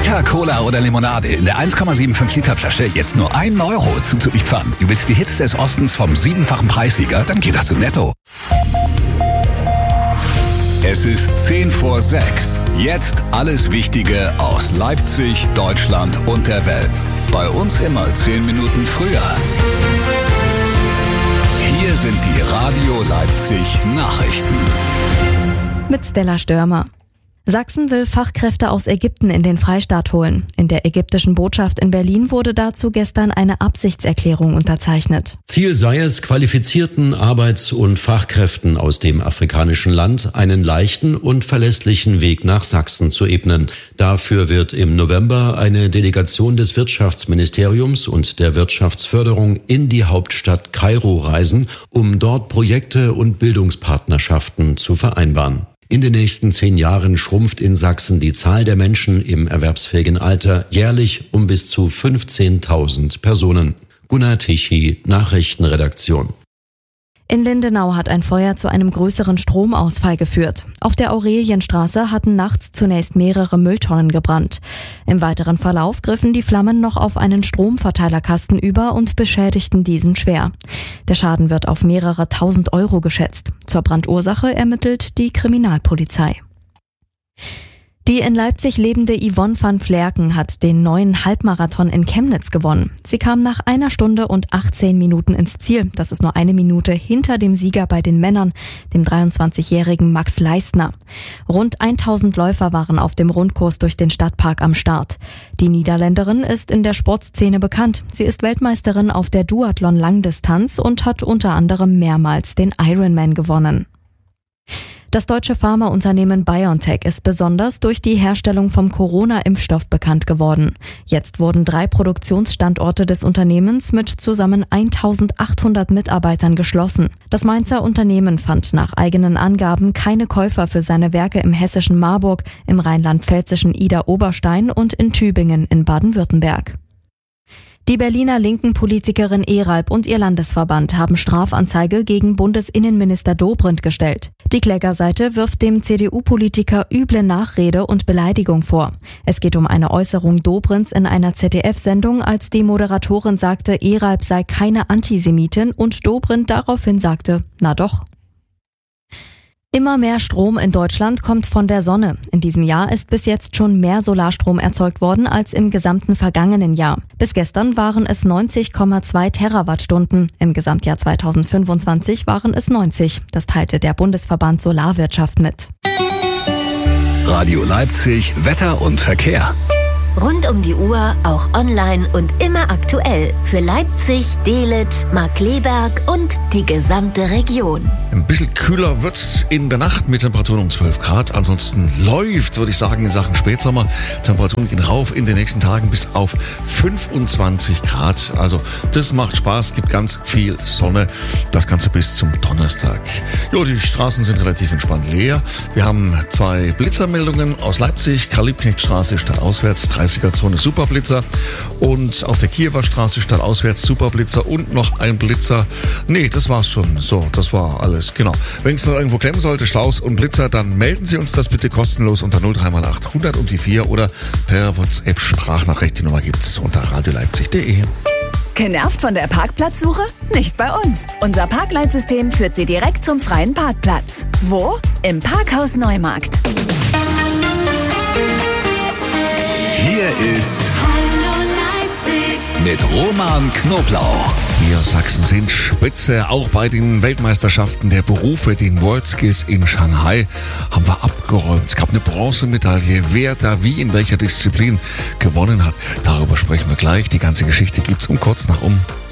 Liter Cola oder Limonade in der 1,75 Liter Flasche jetzt nur 1 Euro zuzuliefern. Du willst die Hits des Ostens vom 7-fachen Preissieger? Dann geht das zu Netto. Es ist 10 vor 6. Jetzt alles Wichtige aus Leipzig, Deutschland und der Welt. Bei uns immer 10 Minuten früher. Hier sind die Radio Leipzig Nachrichten. Mit Stella Störmer. Sachsen will Fachkräfte aus Ägypten in den Freistaat holen. In der ägyptischen Botschaft in Berlin wurde dazu gestern eine Absichtserklärung unterzeichnet. Ziel sei es, qualifizierten Arbeits- und Fachkräften aus dem afrikanischen Land einen leichten und verlässlichen Weg nach Sachsen zu ebnen. Dafür wird im November eine Delegation des Wirtschaftsministeriums und der Wirtschaftsförderung in die Hauptstadt Kairo reisen, um dort Projekte und Bildungspartnerschaften zu vereinbaren. In den nächsten 10 Jahren schrumpft in Sachsen die Zahl der Menschen im erwerbsfähigen Alter jährlich um bis zu 15.000 Personen. Gunnar Tichy, Nachrichtenredaktion. In Lindenau hat ein Feuer zu einem größeren Stromausfall geführt. Auf der Aurelienstraße hatten nachts zunächst mehrere Mülltonnen gebrannt. Im weiteren Verlauf griffen die Flammen noch auf einen Stromverteilerkasten über und beschädigten diesen schwer. Der Schaden wird auf mehrere tausend Euro geschätzt. Zur Brandursache ermittelt die Kriminalpolizei. Die in Leipzig lebende Yvonne van Vlerken hat den neuen Halbmarathon in Chemnitz gewonnen. Sie kam nach 1 Stunde und 18 Minuten ins Ziel. Das ist nur 1 Minute hinter dem Sieger bei den Männern, dem 23-jährigen Max Leistner. Rund 1000 Läufer waren auf dem Rundkurs durch den Stadtpark am Start. Die Niederländerin ist in der Sportszene bekannt. Sie ist Weltmeisterin auf der Duathlon-Langdistanz und hat unter anderem mehrmals den Ironman gewonnen. Das deutsche Pharmaunternehmen BioNTech ist besonders durch die Herstellung vom Corona-Impfstoff bekannt geworden. Jetzt wurden 3 Produktionsstandorte des Unternehmens mit zusammen 1800 Mitarbeitern geschlossen. Das Mainzer Unternehmen fand nach eigenen Angaben keine Käufer für seine Werke im hessischen Marburg, im rheinland-pfälzischen Idar-Oberstein und in Tübingen in Baden-Württemberg. Die Berliner linken Politikerin Eralb und ihr Landesverband haben Strafanzeige gegen Bundesinnenminister Dobrindt gestellt. Die Klägerseite wirft dem CDU-Politiker üble Nachrede und Beleidigung vor. Es geht um eine Äußerung Dobrindts in einer ZDF-Sendung, als die Moderatorin sagte, Eralb sei keine Antisemitin und Dobrindt daraufhin sagte, na doch. Immer mehr Strom in Deutschland kommt von der Sonne. In diesem Jahr ist bis jetzt schon mehr Solarstrom erzeugt worden als im gesamten vergangenen Jahr. Bis gestern waren es 90,2 Terawattstunden. Im Gesamtjahr 2025 waren es 90. Das teilte der Bundesverband Solarwirtschaft mit. Radio Leipzig, Wetter und Verkehr. Rund um die Uhr, auch online und immer aktuell. Für Leipzig, Dehlet, Markkleeberg und die gesamte Region. Ein bisschen kühler wird's in der Nacht mit Temperaturen um 12 Grad. Ansonsten läuft, würde ich sagen, in Sachen Spätsommer. Temperaturen gehen rauf in den nächsten Tagen bis auf 25 Grad. Also das macht Spaß, gibt ganz viel Sonne. Das Ganze bis zum Donnerstag. Jo, die Straßen sind relativ entspannt leer. Wir haben 2 Blitzermeldungen aus Leipzig. Karl-Liebknecht-Straße stadtauswärts, 30er-Zone Superblitzer. Und auf der Kiewer Straße stadtauswärts Superblitzer und noch ein Blitzer. Nee, das war's schon. So, das war alles. Genau. Wenn es noch irgendwo klemmen sollte, Staus und Blitzer, dann melden Sie uns das bitte kostenlos unter 03x 800 um die 4 oder per WhatsApp Sprachnachricht. Die Nummer gibt's unter radioleipzig.de. Genervt von der Parkplatzsuche? Nicht bei uns. Unser Parkleitsystem führt Sie direkt zum freien Parkplatz. Wo? Im Parkhaus Neumarkt. Hier ist Hallo Leipzig mit Roman Knoblauch. Wir Sachsen sind Spitze, auch bei den Weltmeisterschaften der Berufe, den WorldSkills in Shanghai, haben wir abgeräumt. Es gab eine Bronzemedaille. Wer da wie in welcher Disziplin gewonnen hat, darüber sprechen wir gleich. Die ganze Geschichte gibt's um kurz nach um